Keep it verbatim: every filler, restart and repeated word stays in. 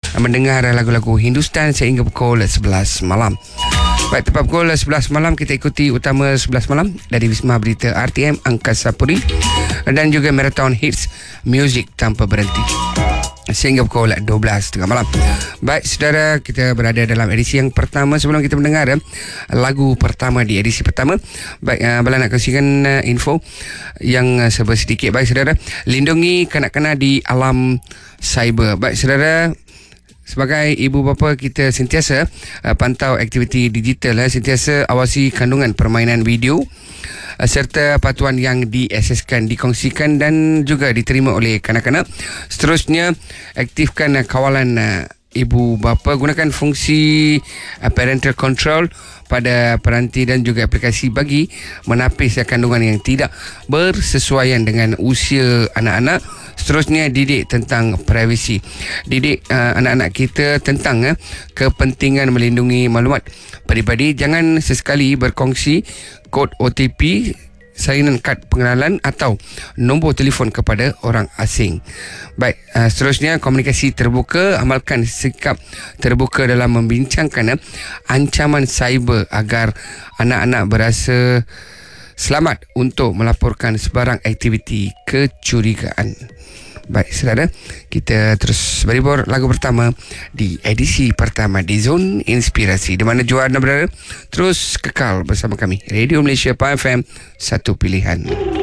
mendengar lagu-lagu Hindustan sehingga pukul sebelas malam. Baik, tepat pukul sebelas malam kita ikuti utama sebelas malam dari Wisma Berita R T M Angkasa Puri dan juga Marathon Hits Music tanpa berhenti sehingga pukul dua belas tengah malam. Baik saudara, kita berada dalam edisi yang pertama. Sebelum kita mendengar eh, lagu pertama di edisi pertama, baik, uh, Bala nak kongsikan uh, info yang uh, serba sedikit. Baik saudara, lindungi kanak-kanak di alam cyber. Baik saudara, sebagai ibu bapa, kita sentiasa uh, pantau aktiviti digital, uh, sentiasa awasi kandungan permainan video uh, serta patuan yang diasaskan, dikongsikan dan juga diterima oleh kanak-kanak. Seterusnya, aktifkan uh, kawalan uh, ibu bapa, gunakan fungsi uh, parental control pada peranti dan juga aplikasi bagi menapis uh, kandungan yang tidak bersesuaian dengan usia anak-anak. Seterusnya, didik tentang privasi. Didik uh, anak-anak kita tentang uh, kepentingan melindungi maklumat peribadi. Jangan sesekali berkongsi kod O T P, salinan kad pengenalan atau nombor telefon kepada orang asing. Baik, uh, seterusnya, komunikasi terbuka. Amalkan sikap terbuka dalam membincangkan uh, ancaman cyber agar anak-anak berasa selamat untuk melaporkan sebarang aktiviti kecurigaan. Baik saudara, kita terus beribur lagu pertama di edisi pertama di Zon Inspirasi, di mana jua anda berada. Terus kekal bersama kami, Radio Malaysia P A F M, satu pilihan.